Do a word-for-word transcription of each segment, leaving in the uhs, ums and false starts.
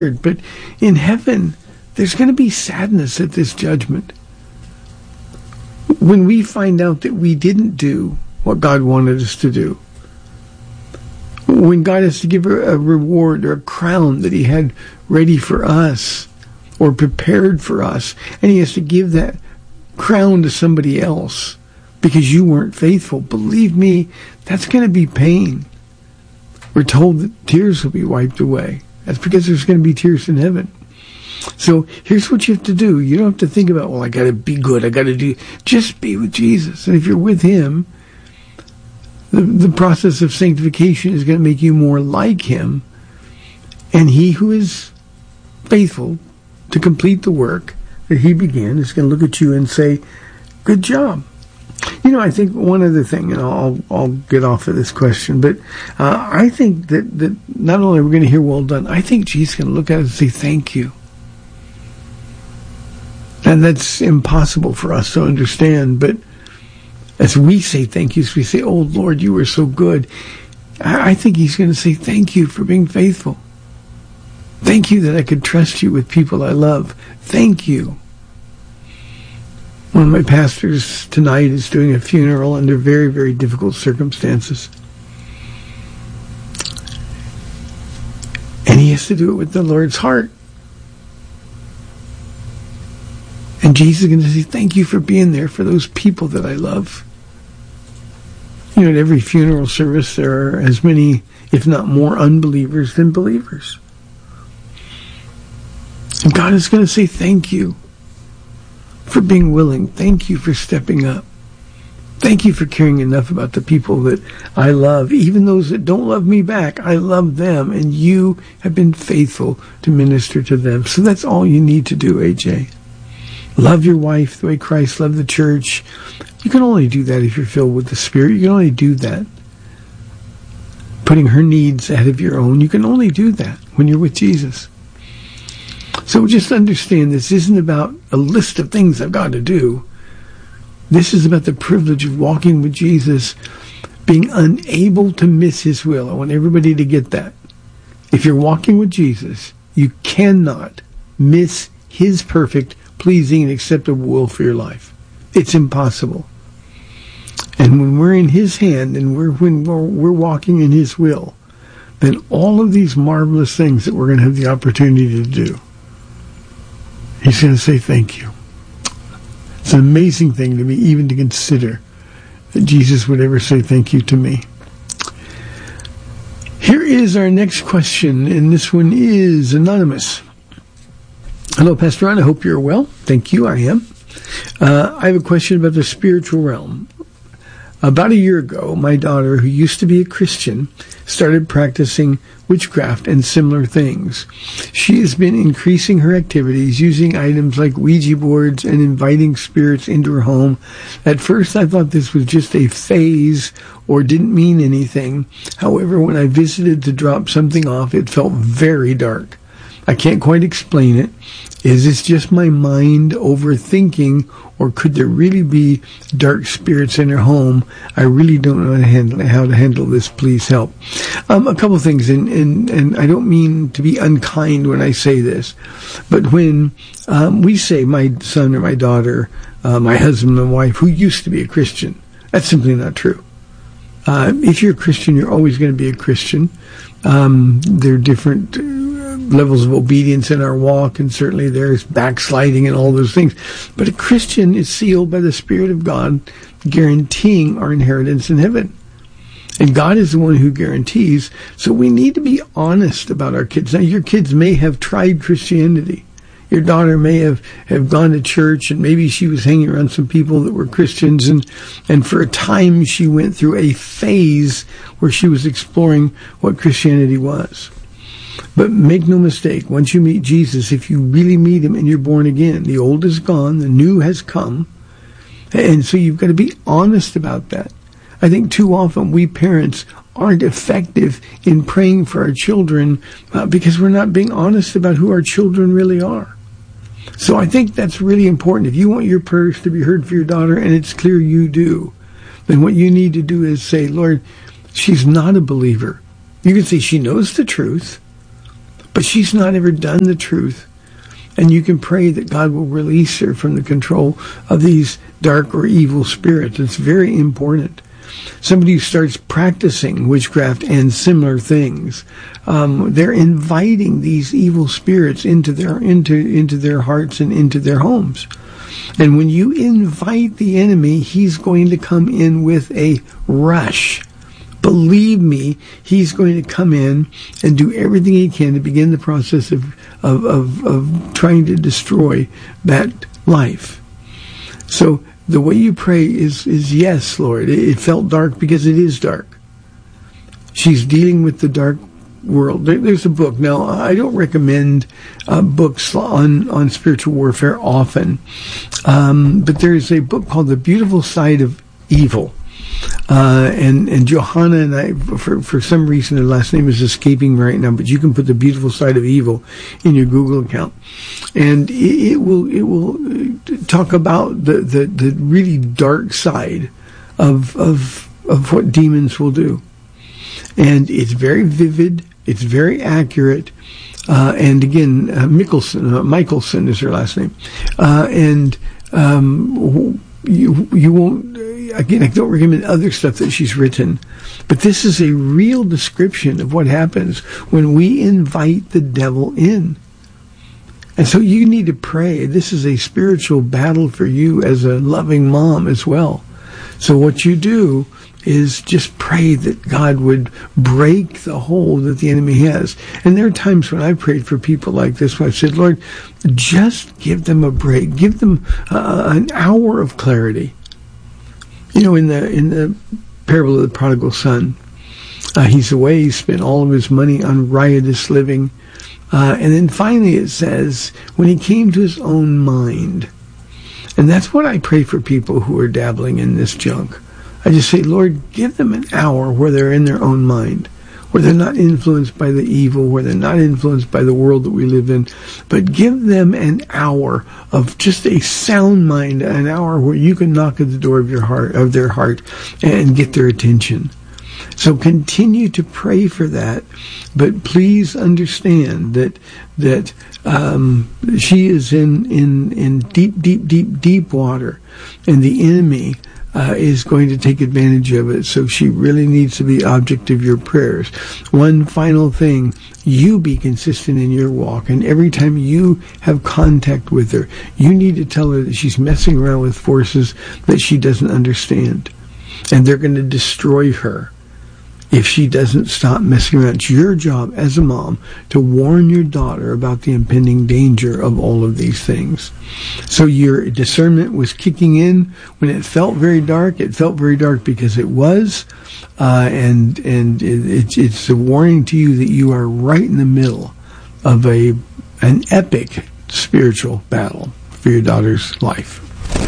But in heaven, there's going to be sadness at this judgment. When we find out that we didn't do what God wanted us to do. When God has to give a reward or a crown that he had ready for us or prepared for us, and he has to give that crown to somebody else because you weren't faithful. Believe me, that's going to be pain. We're told that tears will be wiped away. That's because there's going to be tears in heaven. So here's what you have to do. You don't have to think about, well, I got to be good. I got to do. Just be with Jesus. And if you're with him, the, the process of sanctification is going to make you more like him. And he who is faithful to complete the work that he began is going to look at you and say, good job. You know, I think one other thing, and I'll I'll get off of this question, but uh, I think that, that not only are we going to hear well done, I think Jesus is going to look at us and say thank you. And that's impossible for us to understand, but as we say thank you, as we say, oh Lord, you were so good, I, I think he's going to say thank you for being faithful. Thank you that I could trust you with people I love. Thank you. One of my pastors tonight is doing a funeral under very, very difficult circumstances. And he has to do it with the Lord's heart. And Jesus is going to say, thank you for being there for those people that I love. You know, at every funeral service, there are as many, if not more, unbelievers than believers. And God is going to say, thank you for being willing. Thank you for stepping up. Thank you for caring enough about the people that I love. Even those that don't love me back, I love them, and you have been faithful to minister to them. So that's all you need to do, A J. Love your wife the way Christ loved the church. You can only do that if you're filled with the Spirit. You can only do that putting her needs ahead of your own. You can only do that when you're with Jesus. So just understand, this isn't about a list of things I've got to do. This is about the privilege of walking with Jesus, being unable to miss his will. I want everybody to get that. If you're walking with Jesus, you cannot miss his perfect, pleasing, and acceptable will for your life. It's impossible. And when we're in his hand and we're when we're, we're walking in his will, then all of these marvelous things that we're going to have the opportunity to do, he's going to say thank you. It's an amazing thing to me even to consider that Jesus would ever say thank you to me. Here is our next question, and this one is anonymous. Hello, Pastor Ron. I hope you're well. Thank you. I am. Uh, I have a question about the spiritual realm. About a year ago, my daughter, who used to be a Christian, started practicing witchcraft and similar things. She has been increasing her activities, using items like Ouija boards and inviting spirits into her home. At first, I thought this was just a phase or didn't mean anything. However, when I visited to drop something off, it felt very dark. I can't quite explain it. Is this just my mind overthinking, or could there really be dark spirits in her home? I really don't know how to handle, how to handle this. Please help. Um, a couple of things, and, and, and I don't mean to be unkind when I say this, but when um, we say my son or my daughter, uh, my husband and wife, who used to be a Christian, that's simply not true. Uh, if you're a Christian, you're always going to be a Christian. Um, there are different levels of obedience in our walk, and certainly there's backsliding and all those things. But a Christian is sealed by the Spirit of God, guaranteeing our inheritance in heaven. And God is the one who guarantees. So we need to be honest about our kids. Now, your kids may have tried Christianity. Your daughter may have, have gone to church, and maybe she was hanging around some people that were Christians, and, and for a time she went through a phase where she was exploring what Christianity was. But make no mistake, once you meet Jesus, if you really meet him and you're born again, the old is gone, the new has come. And so you've got to be honest about that. I think too often we parents aren't effective in praying for our children uh, because we're not being honest about who our children really are. So I think that's really important. If you want your prayers to be heard for your daughter, and it's clear you do, then what you need to do is say, Lord, she's not a believer. You can say she knows the truth, but she's not ever done the truth. And you can pray that God will release her from the control of these dark or evil spirits. It's very important. Somebody who starts practicing witchcraft and similar things, um, they're inviting these evil spirits into their into into their hearts and into their homes. And when you invite the enemy, he's going to come in with a rush. Believe me, he's going to come in and do everything he can to begin the process of, of, of, of trying to destroy that life. So the way you pray is, is yes, Lord. It, it felt dark because it is dark. She's dealing with the dark world. There, there's a book. Now, I don't recommend uh, books on, on spiritual warfare often, um, but there's a book called The Beautiful Side of Evil. Uh, and, and Johanna and I, for, for some reason, her last name is escaping me right now, but you can put The Beautiful Side of Evil in your Google account. And it, it will, it will talk about the, the, the really dark side of, of, of what demons will do. And it's very vivid. It's very accurate. Uh, and again, uh, Michelson, uh, Michelson is her last name. Uh, and, um, you, you won't, again, I don't recommend other stuff that she's written, but this is a real description of what happens when we invite the devil in. And so you need to pray. This is a spiritual battle for you as a loving mom as well. So what you do is just pray that God would break the hold that the enemy has. And there are times when I prayed for people like this, where I said, Lord, just give them a break. Give them uh, an hour of clarity. You know, in the in the parable of the prodigal son, uh, he's away. He spent all of his money on riotous living. Uh, and then finally it says, when he came to his own mind. And that's what I pray for people who are dabbling in this junk. I just say, Lord, give them an hour where they're in their own mind, where they're not influenced by the evil, where they're not influenced by the world that we live in, but give them an hour of just a sound mind, an hour where you can knock at the door of your heart, of their heart, and get their attention. So continue to pray for that, but please understand that that um, she is in, in, in deep, deep, deep, deep water, and the enemy Uh, is going to take advantage of it. So she really needs to be object of your prayers. One final thing, you be consistent in your walk, and every time you have contact with her, you need to tell her that she's messing around with forces that she doesn't understand, and they're going to destroy her if she doesn't stop messing around. It's your job as a mom to warn your daughter about the impending danger of all of these things. So your discernment was kicking in when it felt very dark. It felt very dark because it was, uh, and and it, it, it's a warning to you that you are right in the middle of a an epic spiritual battle for your daughter's life.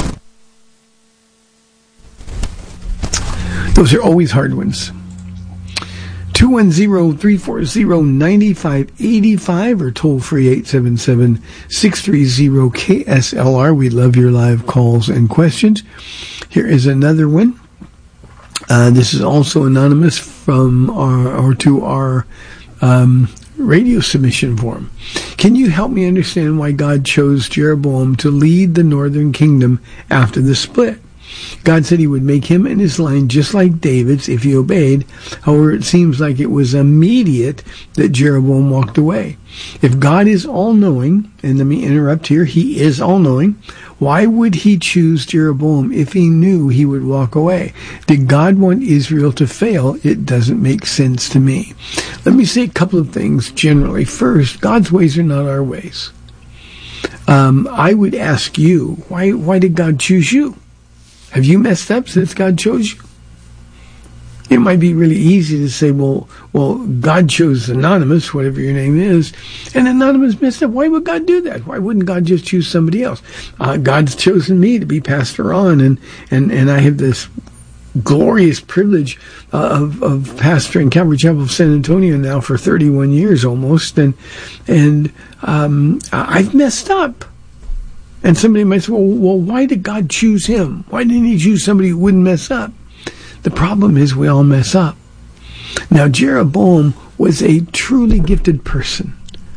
Those are always hard ones. two one zero, three four zero, nine five eight five or toll free eight seven seven, six three zero, K S L R. We love your live calls and questions. Here is another one. Uh, this is also anonymous from our, or to our um, radio submission form. Can you help me understand why God chose Jeroboam to lead the northern kingdom after the split? God said he would make him and his line just like David's if he obeyed. However, it seems like it was immediate that Jeroboam walked away. If God is all-knowing, and let me interrupt here, he is all-knowing, why would he choose Jeroboam if he knew he would walk away? Did God want Israel to fail? It doesn't make sense to me. Let me say a couple of things generally. First, God's ways are not our ways. Um, I would ask you, why, why did God choose you? Have you messed up since God chose you? It might be really easy to say, well, well, God chose Anonymous, whatever your name is, and Anonymous messed up. Why would God do that? Why wouldn't God just choose somebody else? Uh, God's chosen me to be Pastor on, and, and, and I have this glorious privilege uh, of, of pastoring Calvary Chapel of San Antonio now for thirty-one years almost, and, and um, I've messed up. And somebody might say, well, well, why did God choose him? Why didn't he choose somebody who wouldn't mess up? The problem is we all mess up. Now, Jeroboam was a truly gifted person.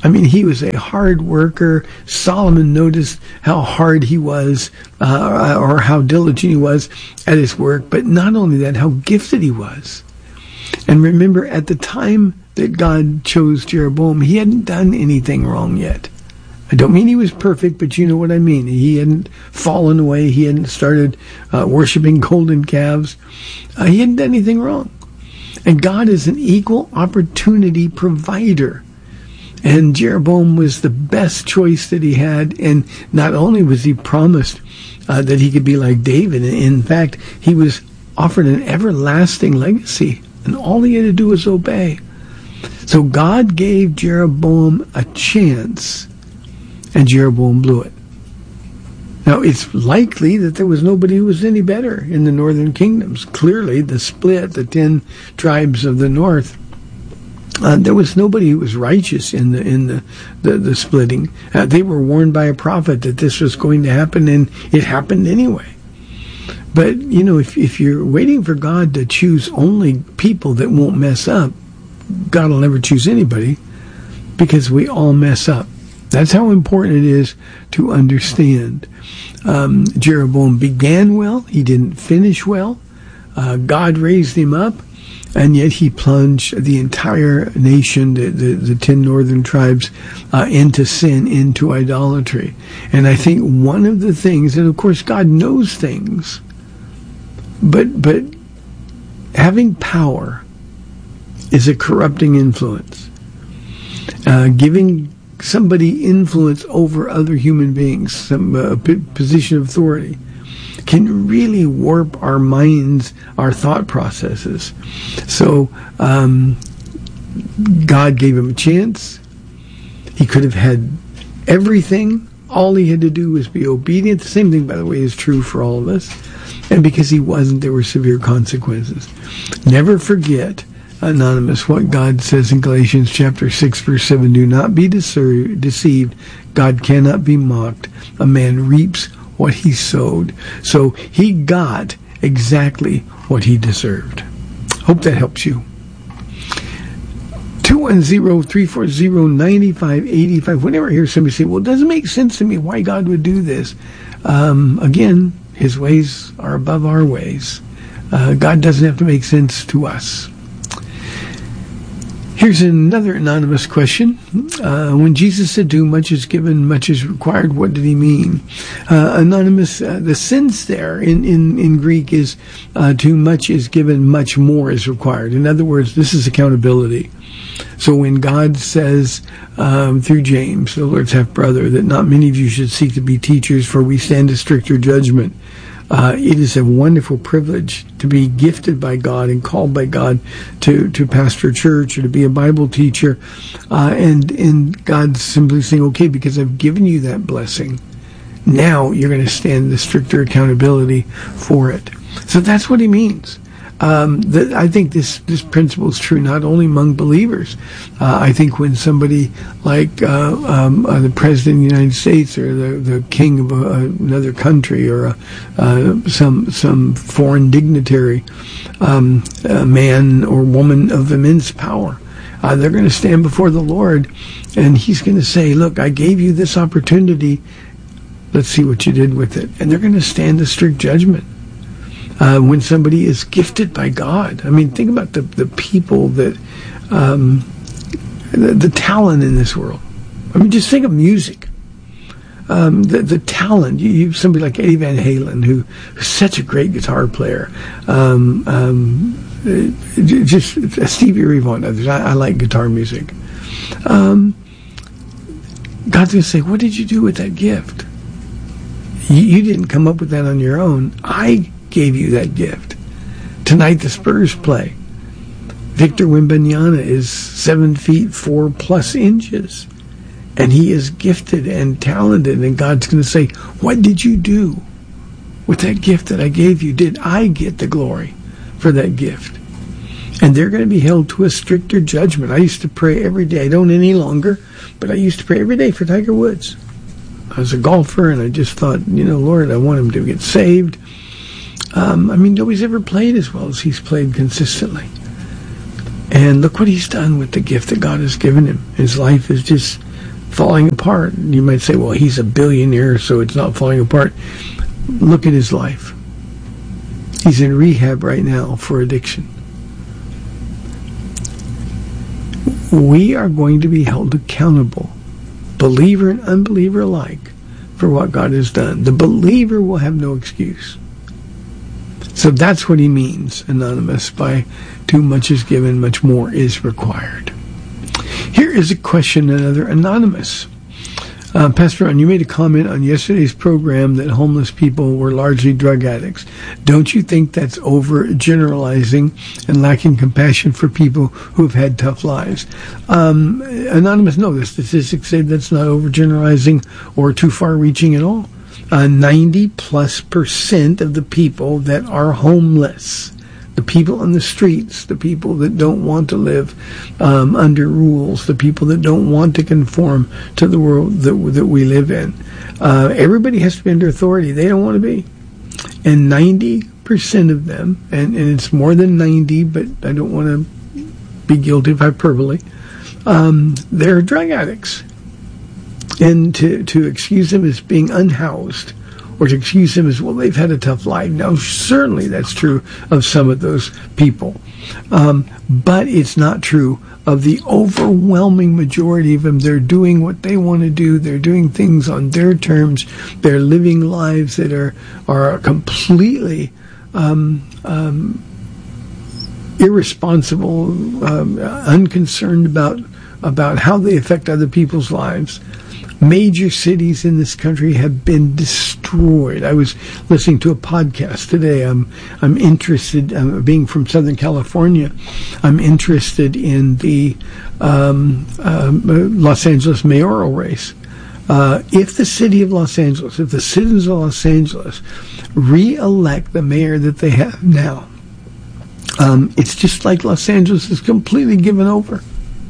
I mean, he was a hard worker. Solomon noticed how hard he was, uh, or how diligent he was at his work. But not only that, how gifted he was. And remember, at the time that God chose Jeroboam, he hadn't done anything wrong yet. I don't mean he was perfect, but you know what I mean. He hadn't fallen away. He hadn't started uh, worshiping golden calves. Uh, he hadn't done anything wrong. And God is an equal opportunity provider. And Jeroboam was the best choice that he had. And not only was he promised uh, that he could be like David, in fact, he was offered an everlasting legacy. And all he had to do was obey. So God gave Jeroboam a chance, and Jeroboam blew it. Now, it's likely that there was nobody who was any better in the northern kingdoms. Clearly, the split, the ten tribes of the north, uh, there was nobody who was righteous in the in the the, the splitting. Uh, they were warned by a prophet that this was going to happen, and it happened anyway. But, you know, if if you're waiting for God to choose only people that won't mess up, God will never choose anybody, because we all mess up. That's how important it is to understand. Um, Jeroboam began well. He didn't finish well. Uh, God raised him up, and yet he plunged the entire nation, the, the, the ten northern tribes, uh, into sin, into idolatry. And I think one of the things, and of course God knows things, but but having power is a corrupting influence. Uh, giving somebody influence over other human beings, some uh, p- position of authority, can really warp our minds, our thought processes. So um, God gave him a chance. He could have had everything. All he had to do was be obedient. The same thing, by the way, is true for all of us. And because he wasn't, there were severe consequences. Never forget, Anonymous, what God says in Galatians chapter six, verse seven. Do not be deser- deceived. God cannot be mocked. A man reaps what he sowed. So he got exactly what he deserved. Hope that helps you. two one zero, three four zero, nine five eight five. Whenever I hear somebody say, well, it doesn't make sense to me why God would do this. Um, again, his ways are above our ways. Uh, God doesn't have to make sense to us. Here's another anonymous question. Uh, when Jesus said, "Too much is given, much is required," what did he mean? Uh, anonymous, uh, the sense there in, in, in Greek is uh, too much is given, much more is required. In other words, this is accountability. So when God says um, through James, the Lord's half-brother, that not many of you should seek to be teachers, for we stand a stricter judgment. Uh, it is a wonderful privilege to be gifted by God and called by God to, to pastor a church or to be a Bible teacher. Uh, and, and God's simply saying, okay, because I've given you that blessing, now you're going to stand the stricter accountability for it. So that's what he means. Um, that I think this, this principle is true not only among believers. Uh, I think when somebody like uh, um, uh, the President of the United States or the, the king of a, another country or a, uh, some some foreign dignitary, um, a man or woman of immense power, uh, they're going to stand before the Lord, and he's going to say, look, I gave you this opportunity. Let's see what you did with it. And they're going to stand a strict judgment. Uh, when somebody is gifted by God. I mean, think about the, the people that, um, the, the talent in this world. I mean, just think of music. Um, the, the talent. You, you somebody like Eddie Van Halen, who, who's such a great guitar player. Um, um, just uh, Stevie Ray Vaughan, others. I, I like guitar music. Um, God's going to say, what did you do with that gift? You, you didn't come up with that on your own. I gave you that gift. Tonight the Spurs play. Victor Wembanyama is seven feet four plus inches, and he is gifted and talented. And God's going to say, "What did you do with that gift that I gave you? Did I get the glory for that gift?" And they're going to be held to a stricter judgment. I used to pray every day. I don't any longer, but I used to pray every day for Tiger Woods. I was a golfer, and I just thought, you know, Lord, I want him to get saved. Um, I mean, nobody's ever played as well as he's played consistently. And look what he's done with the gift that God has given him. His life is just falling apart. You might say, well, he's a billionaire, so it's not falling apart. Look at his life. He's in rehab right now for addiction. We are going to be held accountable, believer and unbeliever alike, for what God has done. The believer will have no excuse. So that's what he means, Anonymous, by too much is given, much more is required. Here is a question, another Anonymous. Uh, Pastor Ron, you made a comment on yesterday's program that homeless people were largely drug addicts. Don't you think that's overgeneralizing and lacking compassion for people who have had tough lives? Um, Anonymous, no, the statistics say that's not overgeneralizing or too far-reaching at all. Uh, ninety plus percent of the people that are homeless, the people on the streets, the people that don't want to live um, under rules, the people that don't want to conform to the world that, that we live in. Uh, everybody has to be under authority. They don't want to be. And ninety percent of them, and, and it's more than ninety, but I don't want to be guilty of hyperbole, um, they're drug addicts. And to, to excuse them as being unhoused, or to excuse them as, well, they've had a tough life. Now, certainly that's true of some of those people. Um, but it's not true of the overwhelming majority of them. They're doing what they want to do. They're doing things on their terms. They're living lives that are, are completely um, um, irresponsible, um, unconcerned about, about how they affect other people's lives. Major cities in this country have been destroyed. I was listening to a podcast today. I'm I'm interested, um, being from Southern California, I'm interested in the um, uh, Los Angeles mayoral race. Uh, if the city of Los Angeles, if the citizens of Los Angeles re-elect the mayor that they have now, um, it's just like Los Angeles is completely given over.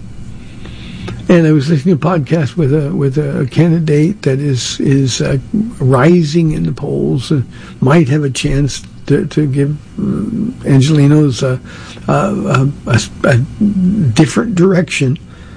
And I was listening to a podcast with a with a candidate that is is uh, rising in the polls, and might have a chance to to give uh, Angelenos a, a, a, a different direction.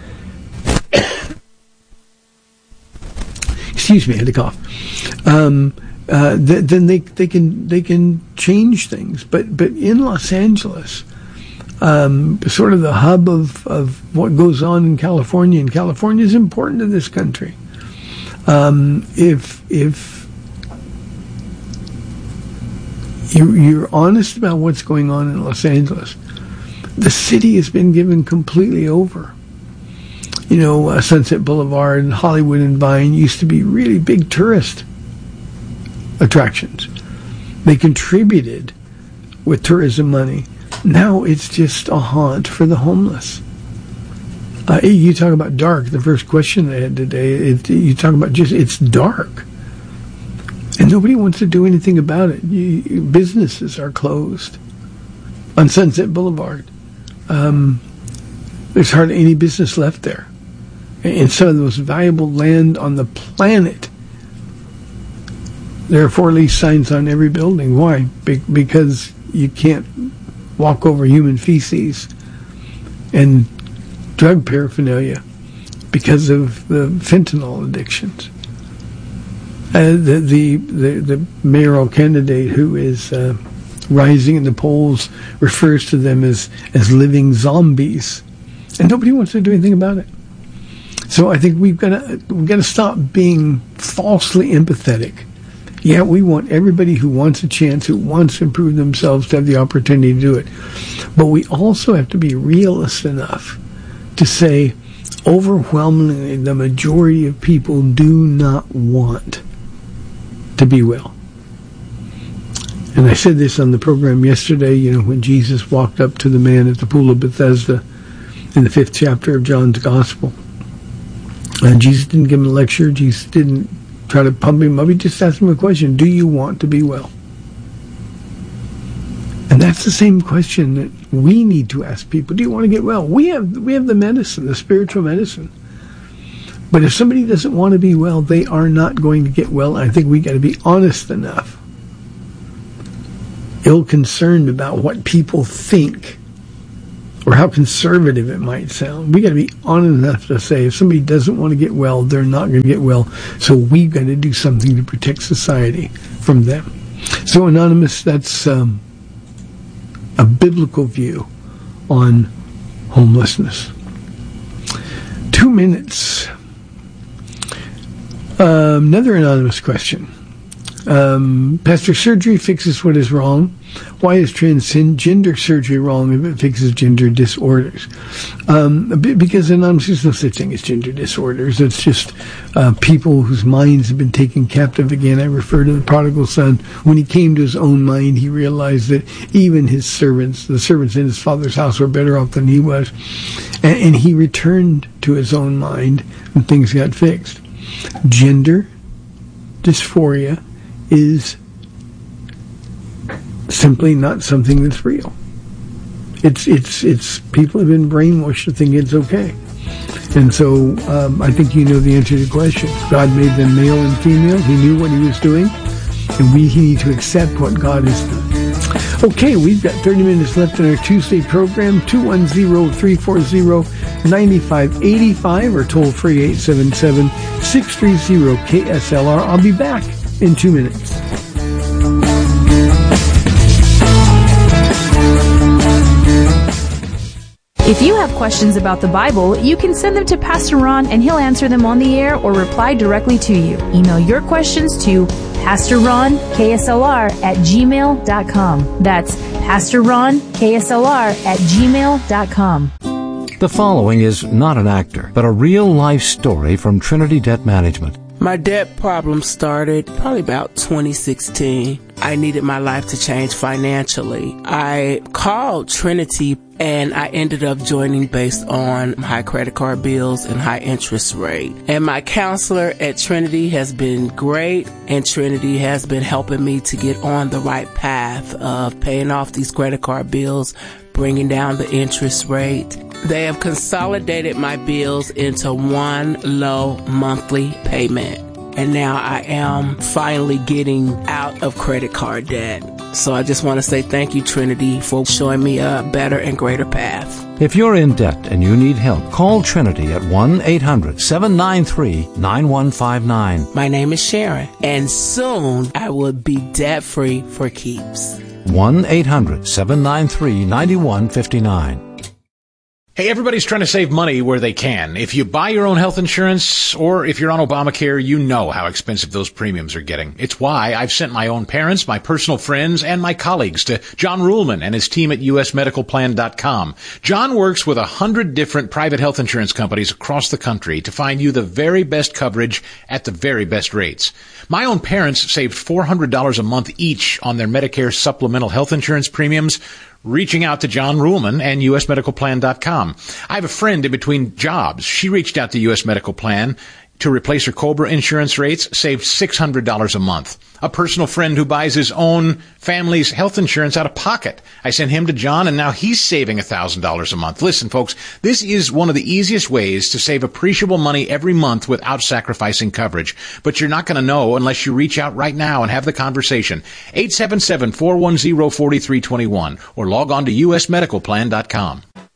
Excuse me, I had a cough. Um, uh, th- then they they can they can change things, but but in Los Angeles. Um, sort of the hub of, of what goes on in California, and California is important to this country. Um, if if you, you're honest about what's going on in Los Angeles, the city has been given completely over. You know, uh, Sunset Boulevard and Hollywood and Vine used to be really big tourist attractions. They contributed with tourism money. Now it's just a haunt for the homeless. Uh, you talk about dark. The first question I had today, it, you talk about just, it's dark. And nobody wants to do anything about it. You, businesses are closed. On Sunset Boulevard, um, there's hardly any business left there. And some of the most valuable land on the planet, there are for lease signs on every building. Why? Be- because you can't walk over human feces and drug paraphernalia because of the fentanyl addictions. Uh, the, the the the mayoral candidate who is uh, rising in the polls refers to them as as living zombies, and nobody wants to do anything about it. So I think we've got to we've got to stop being falsely empathetic. Yeah, we want everybody who wants a chance, who wants to improve themselves, to have the opportunity to do it. But we also have to be realist enough to say, overwhelmingly, the majority of people do not want to be well. And I said this on the program yesterday, you know, when Jesus walked up to the man at the pool of Bethesda in the fifth chapter of John's Gospel. And Jesus didn't give him a lecture. Jesus didn't try to pump him up. He just asked him a question. Do you want to be well? And that's the same question that we need to ask people. Do you want to get well? We have we have the medicine, the spiritual medicine. But if somebody doesn't want to be well, they are not going to get well. I think we got to be honest enough, ill-concerned about what people think, or how conservative it might sound. We got to be honest enough to say if somebody doesn't want to get well, they're not going to get well. So we've got to do something to protect society from them. So Anonymous, that's um, a biblical view on homelessness. Two minutes. Um, another anonymous question. Um, Pastor, surgery fixes what is wrong. Why is transgender surgery wrong if it fixes gender disorders? Um, because anonymous, there's no such thing as gender disorders. It's just uh, people whose minds have been taken captive. Again, I refer to the prodigal son. When he came to his own mind, he realized that even his servants, the servants in his father's house, were better off than he was. And, and he returned to his own mind and things got fixed. Gender dysphoria is simply not something that's real. It's it's it's people have been brainwashed to think it's okay, and so um, I think you know the answer to the question. God made them male and female. He knew what He was doing, and we need to accept what God has done. Okay, we've got thirty minutes left in our Tuesday program. two one zero, three four zero, nine five eight five or toll free eight seven seven, six three zero, K S L R. I'll be back in two minutes. If you have questions about the Bible, you can send them to Pastor Ron and he'll answer them on the air or reply directly to you. Email your questions to Pastor Ron K S L R at gmail dot com. That's Pastor Ron K S L R at gmail dot com. The following is not an actor, but a real-life story from Trinity Debt Management. My debt problem started probably about twenty sixteen. I needed my life to change financially. I called Trinity and I ended up joining based on high credit card bills and high interest rate. And my counselor at Trinity has been great, and Trinity has been helping me to get on the right path of paying off these credit card bills, bringing down the interest rate. They have consolidated my bills into one low monthly payment. And now I am finally getting out of credit card debt. So I just want to say thank you, Trinity, for showing me a better and greater path. If you're in debt and you need help, call Trinity at one eight hundred, seven nine three, nine one five nine. My name is Sharon, and soon I will be debt-free for keeps. one eight hundred, seven nine three, nine one five nine. Hey, everybody's trying to save money where they can. If you buy your own health insurance or if you're on Obamacare, you know how expensive those premiums are getting. It's why I've sent my own parents, my personal friends, and my colleagues to John Ruhlman and his team at U S medical plan dot com. John works with a hundred different private health insurance companies across the country to find you the very best coverage at the very best rates. My own parents saved four hundred dollars a month each on their Medicare supplemental health insurance premiums, reaching out to John Ruhlman and U S medical plan dot com. I have a friend in between jobs. She reached out to U S Medical Plan to replace her COBRA insurance rates, saved six hundred dollars a month. A personal friend who buys his own family's health insurance out of pocket. I sent him to John, and now he's saving one thousand dollars a month. Listen, folks, this is one of the easiest ways to save appreciable money every month without sacrificing coverage. But you're not going to know unless you reach out right now and have the conversation. eight seven seven, four one zero, four three two one or log on to U S medical plan dot com.